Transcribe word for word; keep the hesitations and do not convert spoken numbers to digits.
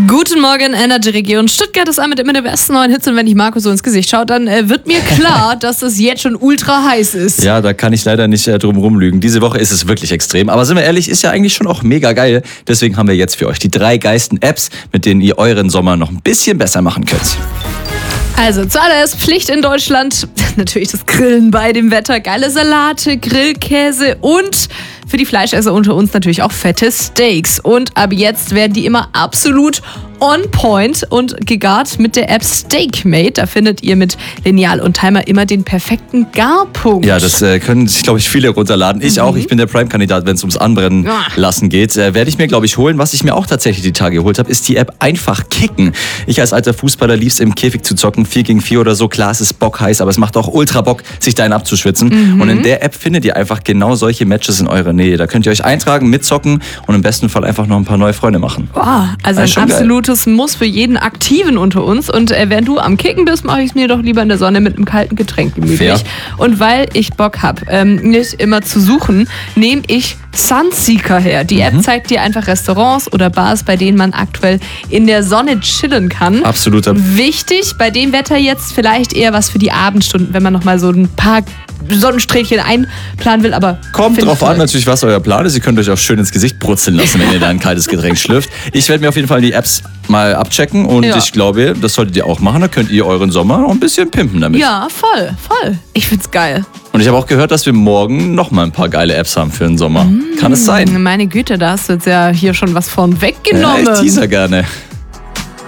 Guten Morgen, Energy Region Stuttgart ist mit immer der besten neuen Hits und wenn ich Marco so ins Gesicht schaue, dann äh, wird mir klar, dass es jetzt schon ultra heiß ist. Ja, da kann ich leider nicht äh, drum rumlügen. Diese Woche ist es wirklich extrem. Aber sind wir ehrlich, ist ja eigentlich schon auch mega geil. Deswegen haben wir jetzt für euch die drei geilsten Apps, mit denen ihr euren Sommer noch ein bisschen besser machen könnt. Also zuallererst Pflicht in Deutschland, natürlich das Grillen bei dem Wetter, geile Salate, Grillkäse und für die Fleischesser unter uns natürlich auch fette Steaks. Und ab jetzt werden die immer absolut on point und gegart mit der App Steakmate. Da findet ihr mit Lineal und Timer immer den perfekten Garpunkt. Ja, das äh, können sich, glaube ich, viele runterladen. Ich mhm. auch. Ich bin der Prime-Kandidat, wenn es ums Anbrennen ja. lassen geht. Äh, werde ich mir, glaube ich, holen. Was ich mir auch tatsächlich die Tage geholt habe, ist die App Einfach Kicken. Ich als alter Fußballer lieb's im Käfig zu zocken, vier gegen vier oder so. Klar, es ist bockheiß, aber es macht auch ultra Bock, sich da einen abzuschwitzen. Mhm. Und in der App findet ihr einfach genau solche Matches in eurer Nähe. Da könnt ihr euch eintragen, mitzocken und im besten Fall einfach noch ein paar neue Freunde machen. Boah, also ein absolutes geil. Muss für jeden Aktiven unter uns. Und äh, während du am Kicken bist, mache ich es mir doch lieber in der Sonne mit einem kalten Getränk gemütlich. Fair. Und weil ich Bock habe, ähm, nicht immer zu suchen, nehme ich Sunseeker her. Die mhm. App zeigt dir einfach Restaurants oder Bars, bei denen man aktuell in der Sonne chillen kann. Absolut. Wichtig, bei dem Wetter jetzt vielleicht eher was für die Abendstunden, wenn man noch mal so ein paar Sonnenstrählchen einplanen will, aber kommt drauf an natürlich, was euer Plan ist. Ihr könnt euch auch schön ins Gesicht brutzeln lassen, wenn ihr da ein kaltes Getränk schlürft. Ich werde mir auf jeden Fall die Apps mal abchecken und ja. ich glaube, das solltet ihr auch machen. Da könnt ihr euren Sommer noch ein bisschen pimpen damit. Ja, voll, voll. Ich find's geil. Und ich habe auch gehört, dass wir morgen noch mal ein paar geile Apps haben für den Sommer. Mmh, Kann es sein? Meine Güte, da hast du jetzt ja hier schon was von weggenommen. Ja, ich teaser gerne.